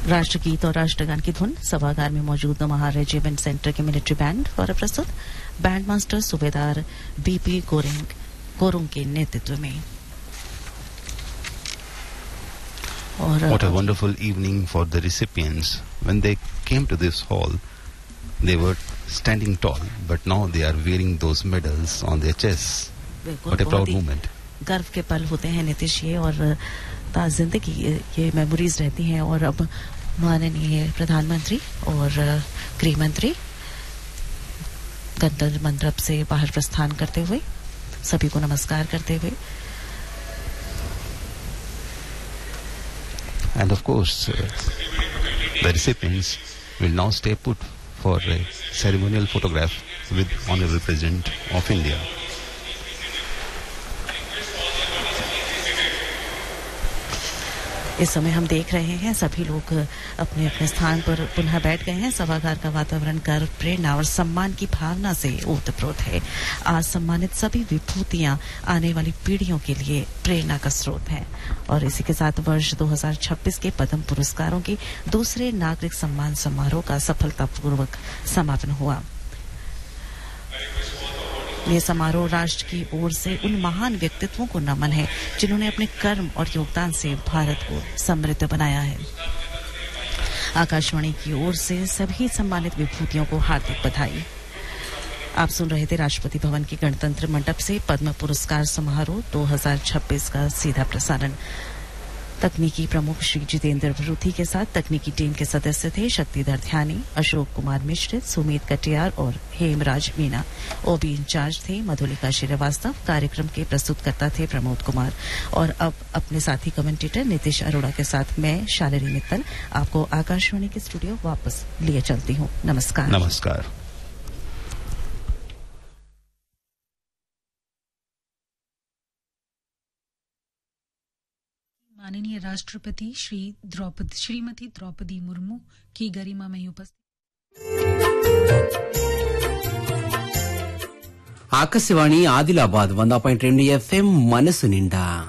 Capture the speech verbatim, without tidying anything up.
राष्ट्रगीत और राष्ट्रगान की धुन सभागार में मौजूद नौबहार रेजिमेंट सेंटर के मिलिट्री बैंड द्वारा प्रस्तुत बैंड मास्टर सूबेदार बीपी गोरिंग गोरुंग के नेतृत्व में। और What a wonderful evening for the recipients. When they came to this hall, they were standing tall, but now they are wearing those medals on their chests. What a proud moment. गर्व के पल होते हैं नीतीश, ये और ताज़ जिंदगी ये मेमोरीज रहती हैं। और अब माननीय प्रधानमंत्री और गृह मंत्री गणतंत्र मंडप से बाहर प्रस्थान करते हुए सभी को नमस्कार करते हुए, and of course uh, the recipients will now stay put for a ceremonial photograph with Honorable President of India. इस समय हम देख रहे हैं सभी लोग अपने अपने स्थान पर पुनः बैठ गए हैं। सभागार का वातावरण गर्व, प्रेरणा और सम्मान की भावना से ओतप्रोत है। आज सम्मानित सभी विभूतियां आने वाली पीढ़ियों के लिए प्रेरणा का स्रोत हैं। और इसी के साथ वर्ष दो हज़ार छब्बीस के पद्म पुरस्कारों के दूसरे नागरिक सम्मान समारोह का सफलतापूर्वक समापन हुआ। यह समारोह राष्ट्र की ओर से उन महान व्यक्तित्वों को नमन है जिन्होंने अपने कर्म और योगदान से भारत को समृद्ध बनाया है। आकाशवाणी की ओर से सभी सम्मानित विभूतियों को हार्दिक बधाई। आप सुन रहे थे राष्ट्रपति भवन के गणतंत्र मंडप से पद्म पुरस्कार समारोह दो हज़ार छब्बीस का सीधा प्रसारण। तकनीकी प्रमुख श्री जितेंद्र भरूथी के साथ तकनीकी टीम के सदस्य थे शक्तिधर ध्यानी, अशोक कुमार मिश्र, सुमित कटियार और हेमराज मीना। ओबी इंचार्ज थे मधुलिका श्रीवास्तव। कार्यक्रम के प्रस्तुतकर्ता थे प्रमोद कुमार। और अब अपने साथी कमेंटेटर नीतीश अरोड़ा के साथ मैं शालिनी मित्तल आपको आकाशवाणी के स्टूडियो वापस लिए चलती हूँ। नमस्कार। नमस्कार। माननीय राष्ट्रपति श्री द्रौपदी श्रीमती द्रौपदी मुर्मू की गरिमा में उपस्थित ఆకాశవాణి ఆదిలాబాద్ వంద పాయింట్ రెండు ఎఫ్ఎం మనసు నిండా